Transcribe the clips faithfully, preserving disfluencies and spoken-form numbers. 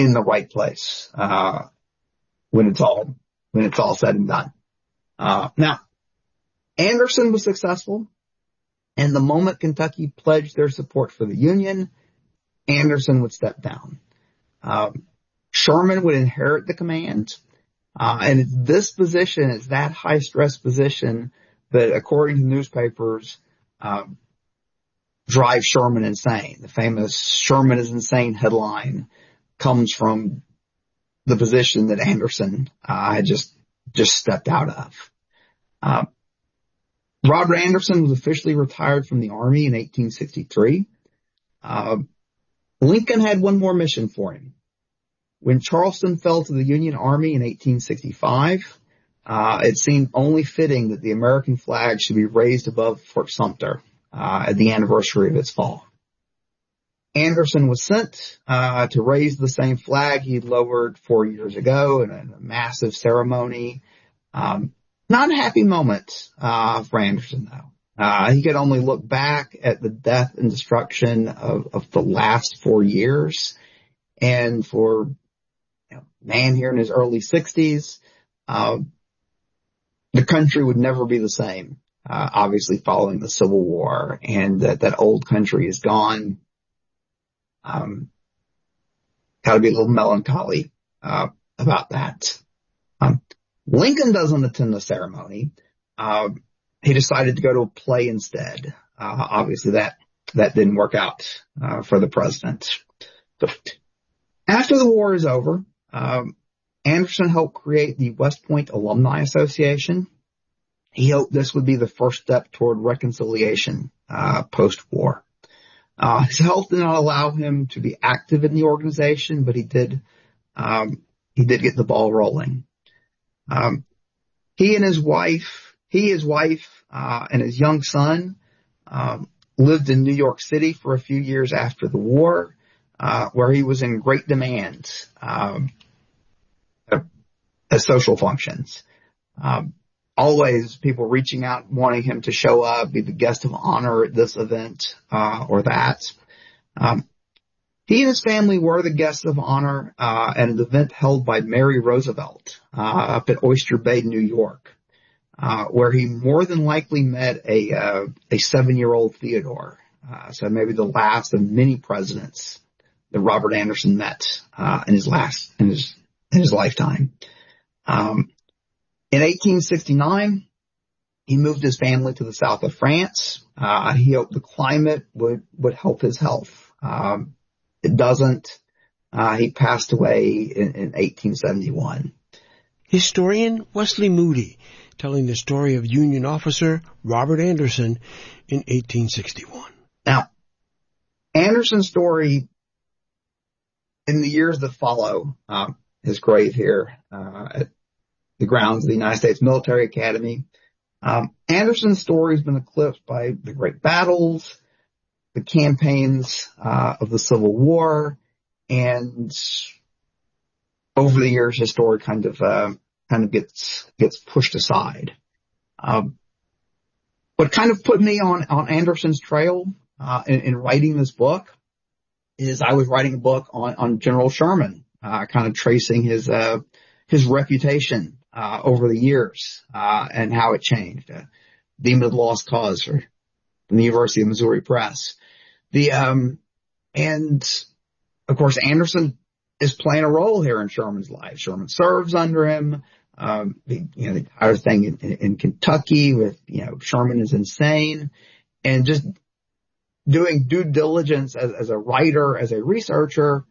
in the right place, uh, when it's all, when it's all said and done. Uh, now, Anderson was successful, and the moment Kentucky pledged their support for the Union, Anderson would step down. Um, Sherman would inherit the command, uh, and it's this position, it's that high stress position that, according to newspapers, um, drives Sherman insane. The famous Sherman is insane headline comes from the position that Anderson uh, had just just stepped out of. Uh, Robert Anderson was officially retired from the Army in eighteen sixty-three. Uh, Lincoln had one more mission for him. When Charleston fell to the Union Army in eighteen sixty-five, uh, it seemed only fitting that the American flag should be raised above Fort Sumter uh, at the anniversary of its fall. Anderson was sent uh, to raise the same flag he'd lowered four years ago in a massive ceremony. Um, not a happy moment uh, for Anderson, though. Uh, he could only look back at the death and destruction of, of the last four years. And for you know, a man here in his early sixties, uh, the country would never be the same, uh, obviously following the Civil War. And that, that old country is gone. Um, gotta be a little melancholy, uh, about that. Um, Lincoln doesn't attend the ceremony. Uh, he decided to go to a play instead. Uh, obviously that, that didn't work out, uh, for the president. But after the war is over, um, Anderson helped create the West Point Alumni Association. He hoped this would be the first step toward reconciliation, uh, post-war. Uh, his health did not allow him to be active in the organization, but he did, um, he did get the ball rolling. Um, he and his wife, he, his wife, uh, and his young son, um, lived in New York City for a few years after the war, uh, where he was in great demand, um, at social functions. Um, always people reaching out, wanting him to show up, be the guest of honor at this event, uh, or that. Um, he and his family were the guests of honor, uh, at an event held by Mary Roosevelt, uh, up at Oyster Bay, New York, uh, where he more than likely met a, uh, a seven-year-old Theodore. Uh, so maybe the last of many presidents that Robert Anderson met, uh, in his last, in his, in his lifetime. Um, In eighteen sixty-nine, he moved his family to the south of France. Uh, he hoped the climate would, would help his health. Um, it doesn't. Uh, he passed away in, in eighteen seventy-one. Historian Wesley Moody telling the story of Union officer Robert Anderson in eighteen sixty-one. Now, Anderson's story in the years that follow, um, his grave here, uh, at the grounds of the United States Military Academy. Um, Anderson's story has been eclipsed by the great battles, the campaigns, uh, of the Civil War, and over the years, his story kind of, uh, kind of gets, gets pushed aside. Um, what kind of put me on, on Anderson's trail, uh, in, in writing this book is I was writing a book on, on General Sherman, uh, kind of tracing his, uh, his reputation, uh, over the years, uh, and how it changed. Uh, Demon of the Lost Cause for, from the University of Missouri Press. The, um, and of course, Anderson is playing a role here in Sherman's life. Sherman serves under him. Um, the, you know, the entire thing in, in, in Kentucky with, you know, Sherman is insane, and just doing due diligence as, as a writer, as a researcher.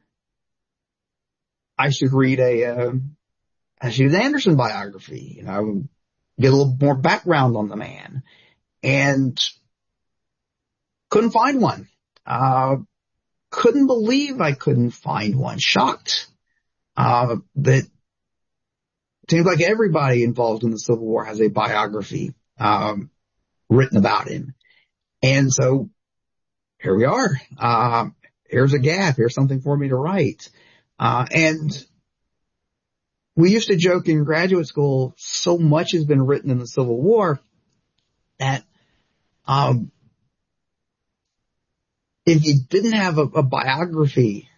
I should read a, uh, I should read an Anderson biography, you know, get a little more background on the man, and couldn't find one. Uh, couldn't believe I couldn't find one. Shocked, uh, that it seems like everybody involved in the Civil War has a biography, um, written about him. And so here we are. Uh, here's a gap. Here's something for me to write. Uh, and we used to joke in graduate school, so much has been written in the Civil War that, um, if you didn't have a, a biography